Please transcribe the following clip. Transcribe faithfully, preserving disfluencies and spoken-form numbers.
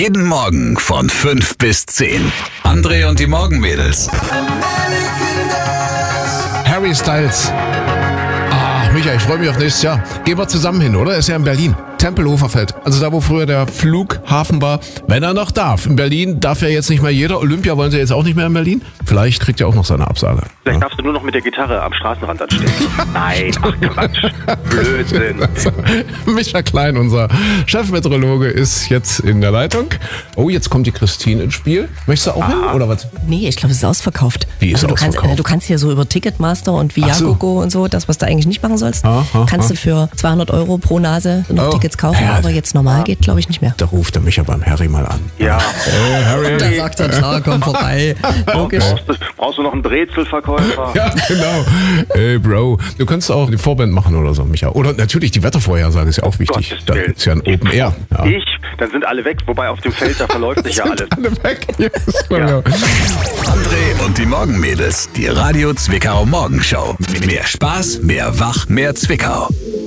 Jeden Morgen von fünf bis zehn. André und die Morgenmädels. Harry Styles. Ah, Micha, ich freue mich auf nächstes Jahr. Gehen wir zusammen hin, oder? Ist ja in Berlin. Tempelhofer Feld. Also da, wo früher der Flughafen war. Wenn er noch darf. In Berlin darf ja jetzt nicht mehr jeder. Olympia wollen sie jetzt auch nicht mehr in Berlin. Vielleicht kriegt er auch noch seine Absage. Vielleicht ja. darfst du nur noch mit der Gitarre am Straßenrand anstehen. Nein, ach Quatsch. Blödsinn. Also, Micha Klein, unser Chefmeteorologe, ist jetzt in der Leitung. Oh, jetzt kommt die Christine ins Spiel. Möchtest du auch ah. hin, oder was? Nee, ich glaube, es ist ausverkauft. Wie ist also, du ausverkauft? Kannst, du kannst hier so über Ticketmaster und Viagogo so. und so, das, was du eigentlich nicht machen sollst, ah, ah, kannst ah. du für zweihundert Euro pro Nase noch oh. Tickets kaufen, ja. aber jetzt normal geht, glaube ich, nicht mehr. Da ruft der Micha beim Harry mal an. Ja. Hey, Harry. Da sagt er, klar, komm vorbei. Logisch. Brauchst du, brauchst du noch einen Brezelverkäufer? Ja, genau. Ey, Bro, du kannst auch die Vorband machen oder so, Micha. Oder natürlich die Wettervorhersage ist ja auch wichtig. Das ist ja ein Open Air. Ja. Ich, dann sind alle weg, wobei auf dem Feld, da verläuft sich ja alles. Alle weg. Yes, ja. André und die Morgenmädels, die Radio Zwickau Morgenshow. Mehr Spaß, mehr Wach, mehr Zwickau.